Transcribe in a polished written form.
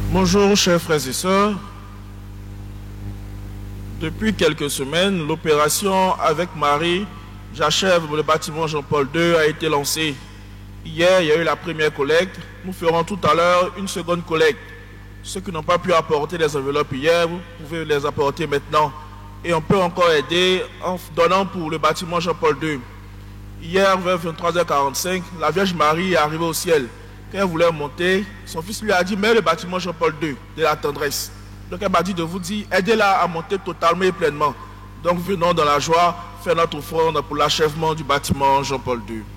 Bonjour chers frères et sœurs. Depuis quelques semaines, l'opération avec Marie, j'achève le bâtiment Jean-Paul II a été lancée. Hier, il y a eu la première collecte. Nous ferons tout à l'heure une seconde collecte. Ceux qui n'ont pas pu apporter les enveloppes hier, vous pouvez les apporter maintenant. Et on peut encore aider en donnant pour le bâtiment Jean-Paul II. Hier, vers 23h45, la Vierge Marie est arrivée au ciel. Quand elle voulait monter, son fils lui a dit, mais le bâtiment Jean-Paul II, de la tendresse. Donc elle m'a dit de vous dire, aidez-la à monter totalement et pleinement. Donc venons dans la joie faire notre offrande pour l'achèvement du bâtiment Jean-Paul II.